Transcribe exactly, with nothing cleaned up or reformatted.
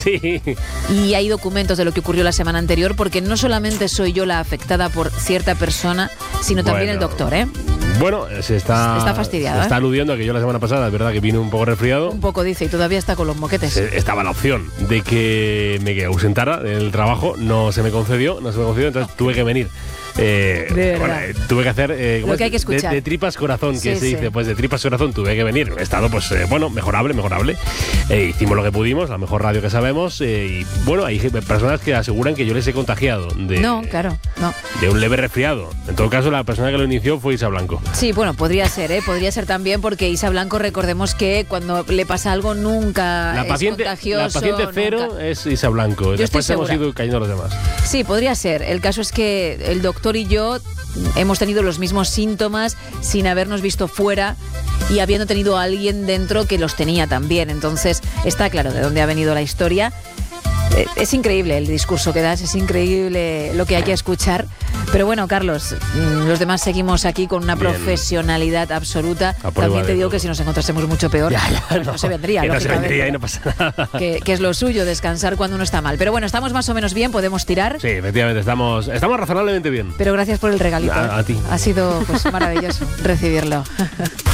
Sí. Y hay documentos de lo que ocurrió la semana anterior, porque no solamente soy yo la afectada por cierta persona, sino también Bueno. el doctor, ¿eh? Bueno, se está, Está fastidiado, se está ¿eh? aludiendo a que yo la semana pasada, es verdad que vine un poco resfriado. Un poco dice, y todavía está con los moquetes. Se- Estaba la opción de que me ausentara del trabajo, no se me concedió, no se me concedió, entonces tuve que venir. Eh, De verdad. bueno, eh, tuve que hacer eh, ¿cómo Lo que es? hay que escuchar. De, de tripas corazón, que Sí, se sí. dice, pues de tripas corazón tuve que venir. He estado, pues eh, bueno, mejorable, mejorable. Eh, hicimos lo que pudimos, la mejor radio que sabemos. Eh, y bueno, hay personas que aseguran que yo les he contagiado de, No, claro, no. de un leve resfriado. En todo caso, la persona que lo inició fue Isa Blanco. Sí, bueno, podría ser, ¿eh? Podría ser también porque Isa Blanco, recordemos que cuando le pasa algo nunca La es paciente, contagioso. la paciente cero nunca. es Isa Blanco. Yo Después estoy hemos segura. ido cayendo los demás. Sí, podría ser. El caso es que el doctor y yo hemos tenido los mismos síntomas sin habernos visto fuera y habiendo tenido a alguien dentro que los tenía también. Entonces, está claro de dónde ha venido la historia. Eh, Es increíble el discurso que das, es increíble lo que hay que escuchar. Pero bueno, Carlos, mm, los demás seguimos aquí con una Bien. profesionalidad absoluta. A prueba También te de digo todo. que si nos encontrásemos mucho peor, no, se vendría, Que no se lógicamente, vendría y no pasa nada. que, que es lo suyo, descansar cuando uno está mal. Pero bueno, estamos más o menos bien, podemos tirar. Sí, efectivamente, estamos, estamos razonablemente bien. Pero gracias por el regalito. A- a ti. Ha sido pues maravilloso recibirlo.